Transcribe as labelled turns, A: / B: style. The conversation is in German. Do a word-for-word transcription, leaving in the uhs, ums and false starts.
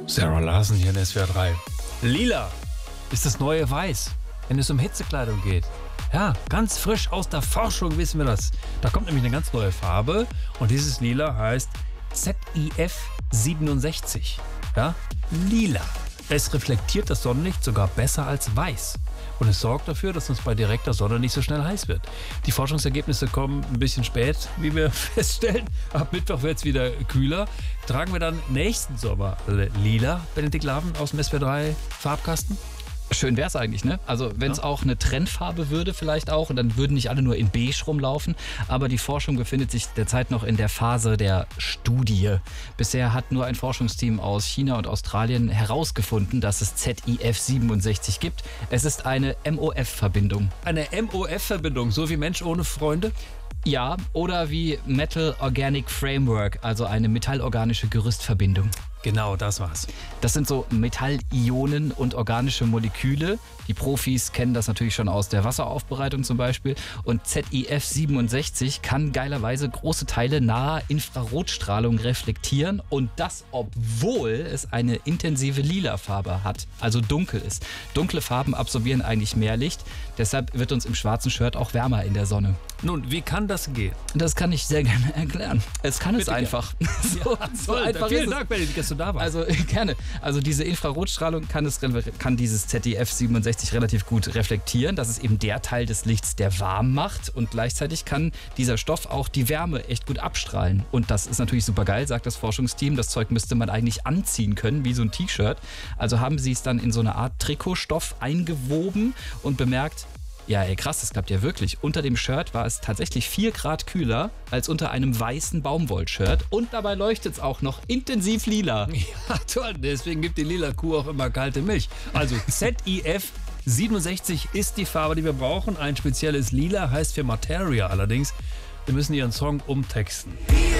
A: Sarah Larsen hier in S W R drei. Lila ist das neue Weiß, wenn es um Hitzekleidung geht. Ja, ganz frisch aus der Forschung wissen wir das. Da kommt nämlich eine ganz neue Farbe und dieses Lila heißt Z I F siebenundsechzig. Ja, Lila. Es reflektiert das Sonnenlicht sogar besser als Weiß. Und es sorgt dafür, dass uns bei direkter Sonne nicht so schnell heiß wird. Die Forschungsergebnisse kommen ein bisschen spät, wie wir feststellen. Ab Mittwoch wird es wieder kühler. Tragen wir dann nächsten Sommer Lila, Benedikt Laven aus dem S W R drei Farbkasten?
B: Schön wäre es eigentlich, ne? Also wenn es ja. auch eine Trendfarbe würde vielleicht auch, und dann würden nicht alle nur in beige rumlaufen, aber die Forschung befindet sich derzeit noch in der Phase der Studie. Bisher hat nur ein Forschungsteam aus China und Australien herausgefunden, dass es Z I F siebenundsechzig gibt. Es ist eine M O F-Verbindung.
A: Eine M O F-Verbindung, so wie Mensch ohne Freunde?
B: Ja, oder wie Metal Organic Framework, also eine metallorganische Gerüstverbindung.
A: Genau, das war's.
B: Das sind so Metallionen und organische Moleküle. Die Profis kennen das natürlich schon aus der Wasseraufbereitung zum Beispiel. Und Z I F siebenundsechzig kann geilerweise große Teile naher Infrarotstrahlung reflektieren. Und das, obwohl es eine intensive lila Farbe hat, also dunkel ist. Dunkle Farben absorbieren eigentlich mehr Licht. Deshalb wird uns im schwarzen Shirt auch wärmer in der Sonne.
A: Nun, wie kann das gehen?
B: Das kann ich sehr gerne erklären. Es kann
A: Bitte
B: es einfach.
A: So, ja, so einfach vielen Dank, Benedikt, dass du da warst.
B: Also gerne. Also diese Infrarotstrahlung kann, es, kann dieses Z I F siebenundsechzig relativ gut reflektieren. Das ist eben der Teil des Lichts, der warm macht. Und gleichzeitig kann dieser Stoff auch die Wärme echt gut abstrahlen. Und das ist natürlich super geil, sagt das Forschungsteam. Das Zeug müsste man eigentlich anziehen können, wie so ein T-Shirt. Also haben sie es dann in so eine Art Trikotstoff eingewoben und bemerkt, ja, ey, krass, das klappt ja wirklich. Unter dem Shirt war es tatsächlich vier Grad kühler als unter einem weißen Baumwoll-Shirt. Und dabei leuchtet es auch noch intensiv lila.
A: Ja, toll. Deswegen gibt die lila Kuh auch immer kalte Milch. Also Z I F siebenundsechzig ist die Farbe, die wir brauchen. Ein spezielles Lila heißt für Materia allerdings. Wir müssen ihren Song umtexten.